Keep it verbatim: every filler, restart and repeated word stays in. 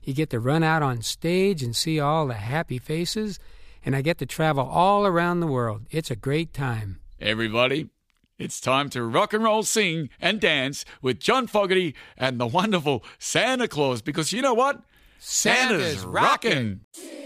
You get to run out on stage and see all the happy faces, and I get to travel all around the world. It's a great time. Everybody, it's time to rock and roll, sing, and dance with John Fogerty and the wonderful Santa Claus, because you know what? Santa's rocking!